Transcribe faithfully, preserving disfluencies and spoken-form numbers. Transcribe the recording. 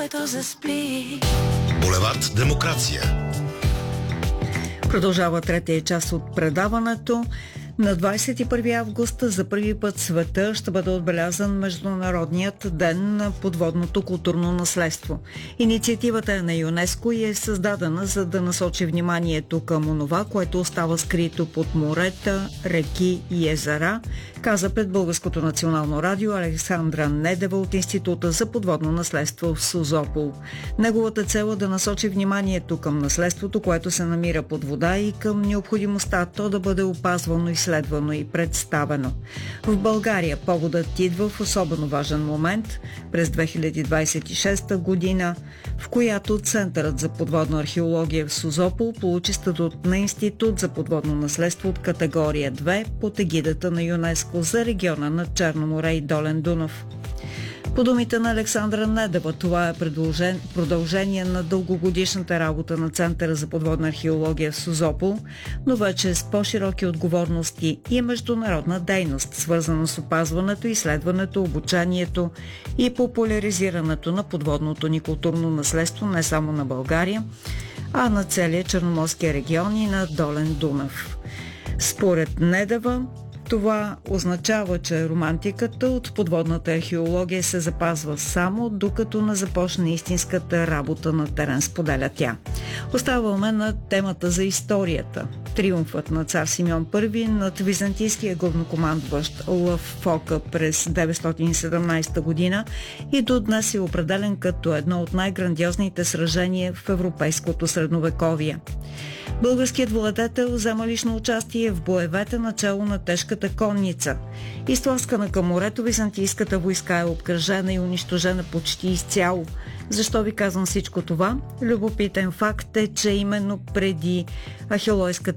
което заспи. Булевард Демокрация. Продължава третия част от предаването. На двадесет и първи август за първи път в света ще бъде отбелязан Международният ден на подводното културно наследство. Инициативата е на ЮНЕСКО и е създадена за да насочи вниманието към онова, което остава скрито под морета, реки и езера, каза пред Българското национално радио Александра Недева от Института за подводно наследство в Созопол. Неговата цел е да насочи вниманието към наследството, което се намира под вода, и към необходимостта то да бъде опазвано, изследвано и представено. В България поводът идва в особено важен момент през две хиляди двадесет и шеста година, в която Центърът за подводна археология в Созопол получи статут на Институт за подводно наследство от категория две под егидата на ЮНЕСКО за региона на Черно море и Долен Дунав. По думите на Александра Недева, това е продължение на дългогодишната работа на Центъра за подводна археология в Созопол, но вече с по-широки отговорности и международна дейност, свързана с опазването, изследването, обучението и популяризирането на подводното ни културно наследство не само на България, а на целия Черноморския регион и на Долен Дунав. Според Недева, това означава, че романтиката от подводната археология се запазва само докато не започне истинската работа на терен, споделя тя. Оставаме на темата за историята. Триумфът на цар Симеон Първи над византийския главнокомандващ Лъв Фока през деветстотин и седемнадесета година и до днес е определен като едно от най-грандиозните сражения в европейското средновековие. Българският владетел взема лично участие в боевете начало на тежката конница. Изтласкана към морето, византийската войска е обкръжена и унищожена почти изцяло. Защо ви казвам всичко това? Любопитен факт е, че именно преди Ахилойската